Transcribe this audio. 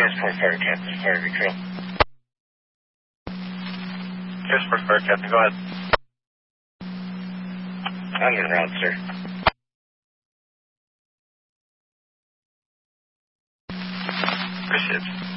Transport Fire Captain, Fire Retrail. Transport Fire Captain, go ahead. On your route, sir. Appreciate it.